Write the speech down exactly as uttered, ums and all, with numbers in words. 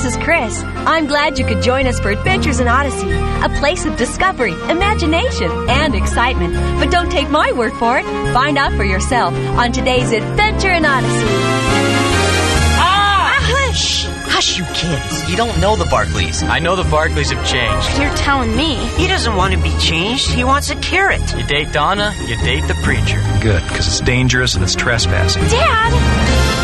this is Chris. I'm glad you could join us for Adventures in Odyssey, a place of discovery, imagination, and excitement. But don't take my word for it. Find out for yourself on today's Adventure in Odyssey. Ah! Hush! Hush, you kids. You don't know the Barkleys. I know the Barkleys have changed. You're telling me. He doesn't want to be changed. He wants a carrot. You date Donna, you date the preacher. Good, because it's dangerous and it's trespassing. Dad!